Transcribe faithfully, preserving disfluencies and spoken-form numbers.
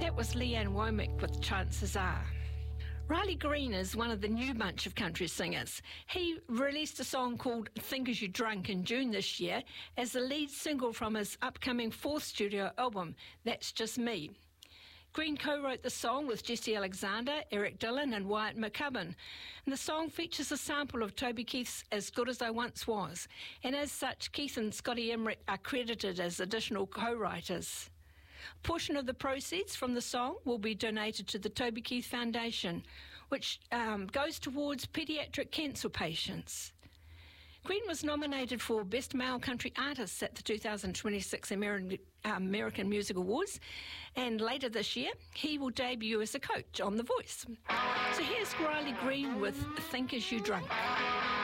That was Leanne Womack with Chances Are. Riley Green is one of the new bunch of country singers. He released a song called Think As You Drunk in June this year as the lead single from his upcoming fourth studio album, That's Just Me. Green co-wrote the song with Jesse Alexander, Eric Dillon and Wyatt McCubbin. And the song features a sample of Toby Keith's As Good As I Once Was. And as such, Keith and Scotty Emmerich are credited as additional co-writers. A portion of the proceeds from the song will be donated to the Toby Keith Foundation, which um, goes towards paediatric cancer patients. Green was nominated for Best Male Country Artist at the two thousand twenty-six American, uh, American Music Awards, and later this year he will debut as a coach on The Voice. So here's Riley Green with Think As You Drunk.